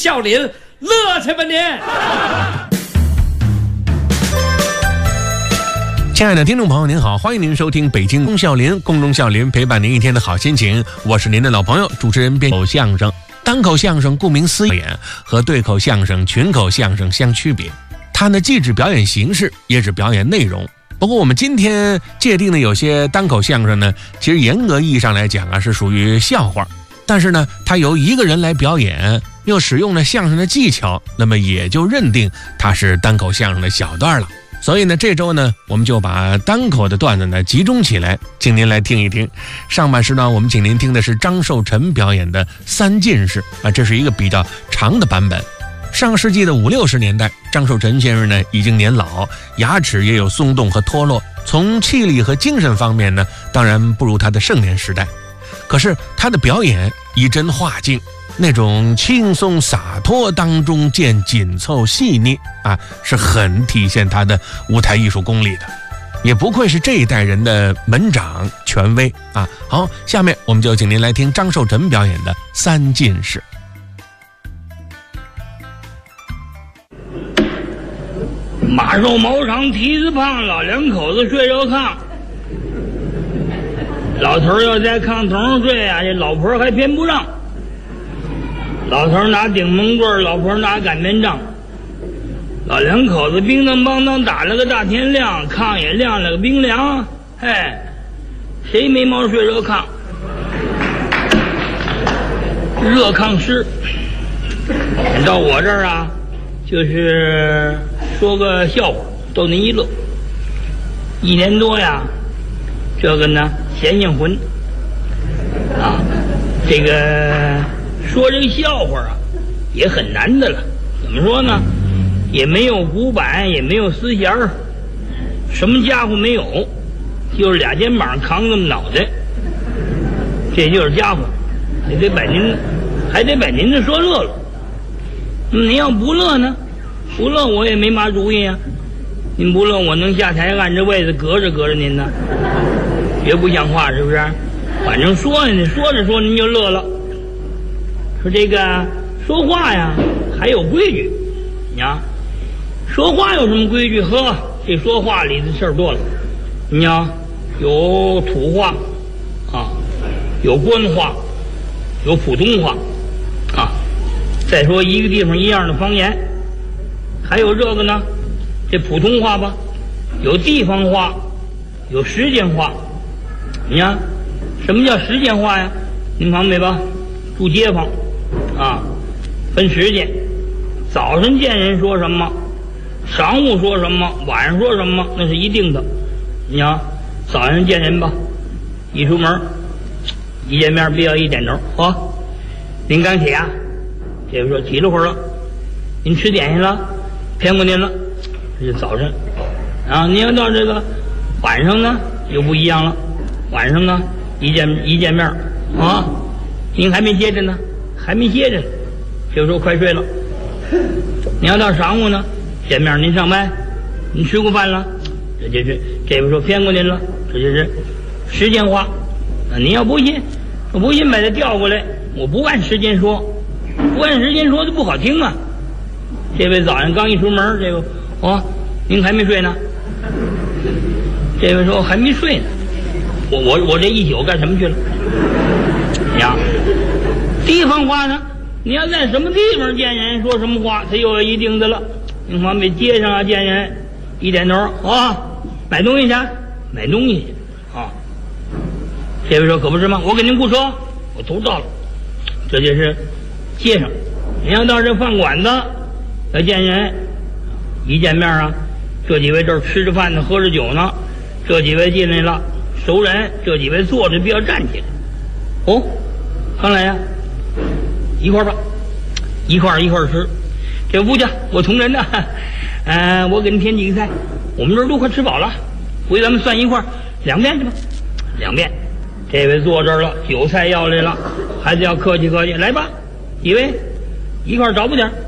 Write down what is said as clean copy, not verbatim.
笑林，乐去吧您！ 亲爱的听众朋友您好，欢迎您收听北京公笑林，公众笑林陪伴您一天的好心情，我是您的老朋友主持人编口相声。单口相声顾名思义和对口相声群口相声相区别，它呢既指表演形式也指表演内容。不过我们今天界定的有些单口相声呢，其实严格意义上来讲啊是属于笑话，但是呢它由一个人来表演，又使用了相声的技巧，那么也就认定它是单口相声的小段了。所以呢这周呢我们就把单口的段子呢集中起来，请您来听一听。上半时段我们请您听的是张寿臣表演的三进士啊，这是一个比较长的版本。上世纪的50、60年代，张寿臣先生呢已经年老，牙齿也有松动和脱落，从气力和精神方面呢当然不如他的盛年时代，可是他的表演一针化境，那种轻松洒脱当中见紧凑细腻啊，是很体现他的舞台艺术功力的，也不愧是这一代人的门长权威啊。好，下面我们就请您来听张寿臣表演的三进士。 马瘦毛长，蹄子胖，老两口子睡着炕。老头要在炕头上睡啊，这老婆还偏不让。老头拿顶门棍，老婆拿擀面杖。老两口子叮当梆当打了个大天亮，炕也晾了个冰凉。哎，谁没毛睡热炕？热炕湿。到我这儿啊，就是说个笑话逗您一乐。1年多呀，这个呢闲性魂啊，这个说这个笑话啊也很难的了。怎么说呢，也没有鼓板，也没有丝弦儿，什么家伙没有，就是俩肩膀扛这么脑袋，这就是家伙。还得把您这说乐了。您要不乐呢，不乐我也没嘛主意啊。您不乐我能下台按着位子隔着您呢，绝不像话，是不是？反正说呢，说着说您就乐了。说这个说话呀还有规矩，你啊，说话有什么规矩？呵，这说话里的事儿多了。你啊，有土话啊，有官话，有普通话啊，再说一个地方一样的方言，还有这个呢，这普通话吧，有地方话，有时间话。你看，什么叫时间话呀？您旁北吧，住街坊啊，分时间，早晨见人说什么，晌午说什么，晚上说什么，那是一定的。你看，早上见人吧，一出门，一见面必要一点头，您刚起啊？这个说起了会儿了，您吃点心了？骗过您了，这是早晨。啊，您要到这个晚上呢，又不一样了。晚上呢，一见面啊，您还没歇着呢，还没歇着，这个时候快睡了。你要到晌午呢，见面您上班，您吃过饭了，这就是这个时候骗过您了，这就是时间话。您要不信把它调过来，我不按时间说，不按时间说就不好听啊。这位早上刚一出门，这个您还没睡呢？这位说还没睡呢。我这一宿干什么去了？呀，地方话呢？你要在什么地方见人说什么话，他又有一定的了。您旁边街上啊见人，一点头买东西去，买东西去啊。这位说可不是吗？我给您雇车，我头到了。这就是街上。你要到这饭馆子要见人，一见面啊，这几位这儿吃着饭呢，喝着酒呢，这几位进来了，熟人，这几位坐着必要站起来。刚来呀，一块吧，一块吃。这不去，我同仁呢，我给您添几个菜，我们这儿都快吃饱了，回咱们算一块2遍去吧，2遍。这位坐这儿了，酒菜要来了，还得要客气客气，来吧，几位一块找补点，